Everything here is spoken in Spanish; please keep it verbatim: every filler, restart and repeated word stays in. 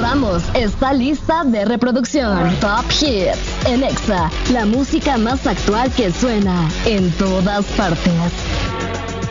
Activamos esta lista de reproducción. Top Hits en Exa, la música más actual que suena en todas partes.